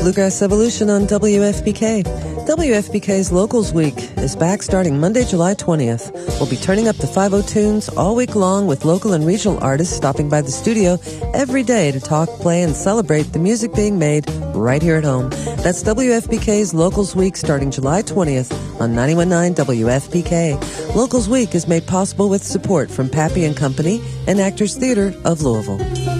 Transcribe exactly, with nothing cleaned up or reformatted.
Bluegrass Evolution on W F P K. W F P K's Locals Week is back starting Monday, July twentieth. We'll be turning up the five oh tunes all week long with local and regional artists stopping by the studio every day to talk, play, and celebrate the music being made right here at home. That's W F P K's Locals Week starting July twentieth on ninety-one point nine W F P K. Locals Week is made possible with support from Pappy and Company and Actors Theater of Louisville.